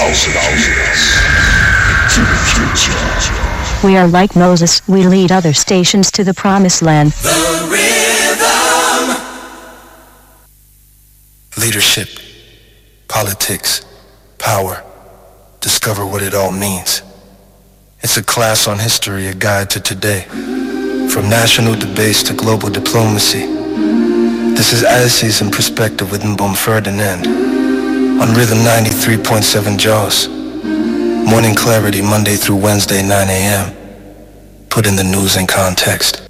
to the future. We are like Moses, we lead other stations to the promised land. The rhythm. Leadership, politics, power. Discover what it all means. It's a class on history, a guide to today. From national debates to global diplomacy. This is Essays in Perspective with Mbom Ferdinand. On Rhythm 93.7 Jaws. Morning clarity Monday through Wednesday 9 a.m. Put in the news in context.